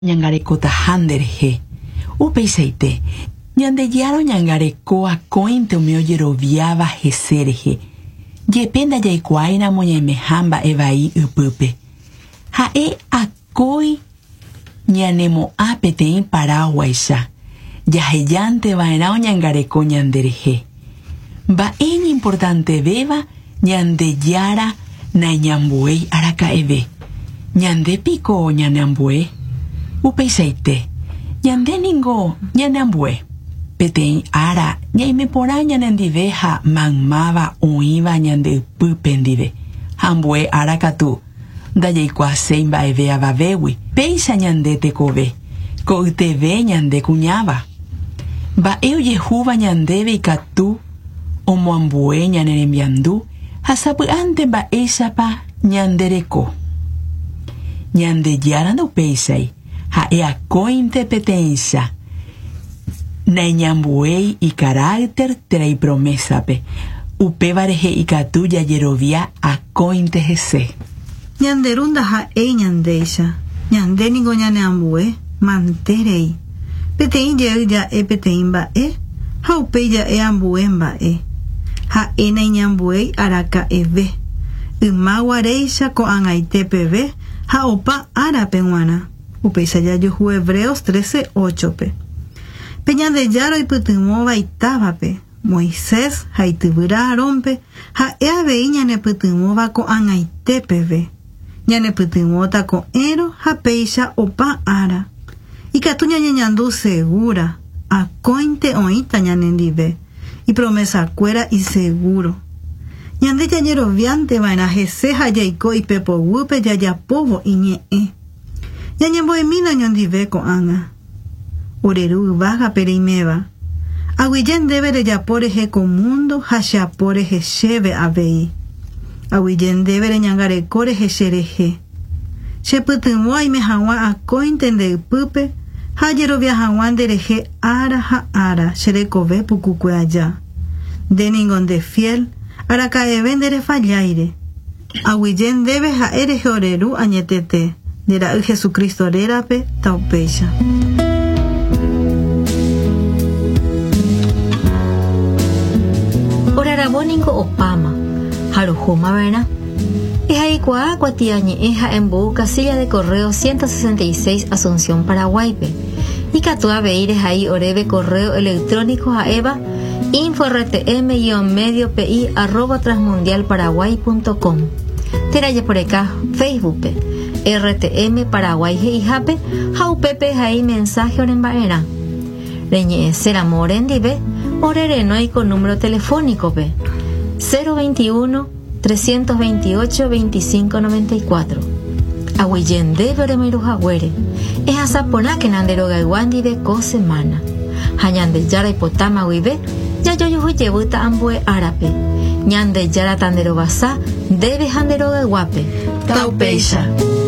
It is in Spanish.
ñangarekota handerhe. Upeiseite, ñandejaro ñangareko akóinte umi ojeroviáva hesérehe. Jepénda jaikuáiramo ñaimehamba evai ypýpe. Ha'e akói ñanemo'ã peteĩ Paraguaycha. Jahejánteva'erã oñangareko ñanderehe. Mba'e importantevéva ñandejára nañambuéi araka'eve. Ñandépiko ñaneambue. Upeichaite, ñandéningo ñaneambue. Peteĩ ára ñaimeporã ñanendive ha maymáva oĩva ñandeypýpe ndive. Hambue ára katu ndajaikuaaséi mba'eve avavégui. Péicha ñande tekove. Ko'yteve ñande kuñáva. Mba'e ojehúva ñandéve ikatu omoambue ñane rembiandu ha sapy'ánte mba'éichapa ñandereko. Ñandejára ndopéichai ha'e akóinte peteĩcha nañambuéi ikarácter térã promésape upéva rehe ikatu jajerovia akóinte hese. Ñanderunda ha'e ñandéicha ñandéniko ñaneambue mantérei peteĩ jey ja'e peteĩ mba'e ha upéi ja'e ambue mba'e ha'e nañambuéi araka'eve ymáguareicha ko'ag̃aite peve ha opa árape g̃uarã upéicha jajuhu Hebreos 13:8pe peñandejára oipytyvõva itávape Moisés ha ityvýra Arónpe ha'e avei ñanepytyvõva ko'ag̃aite peve ñanepytyvõta ko'ẽro ha péicha opa ára ikatu ñañeñandu segura akóinte oĩta ñanendive ipromesakuéra iseguro ñande jajeroviánteva'erã hese ha jaiko ipepoguýpe jajapóvo iñe'ẽ ñañembo'emína ñondive ko'ág̃a oreru yvágape reiméva aguyje ndéve rejapo rehe ko mundo ha cheapo rehe chéve avei aguyje ndéve reñangareko rehe cherehe chepytyvõ aime hag̃ua akóinte ndeypýpe ha jerovia hag̃ua nderehe ára ha ára cherekove pukukue aja ndéningo nde fiel araka'eve nderefajáire aguyje ndéve ha'e rehe oreru añetete ndera'y Jesukristo rérape taupéicha. Orarabóningo opáma haruhúmava'erã ehaikuaa kuatiañe'ẽ ha'embo'u casilla de correo 166 Asunción Paraguaype ikatu avei rehai oréve correo electrónico ha'éva info@rtm-pi@transmundialparaguay.com terajeporeka Facebookpe RTM Paraguay heihápe ha upépe hai mensaje oremba'erã reñe'ẽséramo rendive orerenói con número telefónicope 021 328 2594 aguyje ndéve oremoiruhaguére ehasaporãke nanderogaygua ndive ko semana ha ñandejára ipotáma guive jajojuhujevýta ambue árape ñandejára tanderovasa ndéve ha nderogayguápe Taupéicha.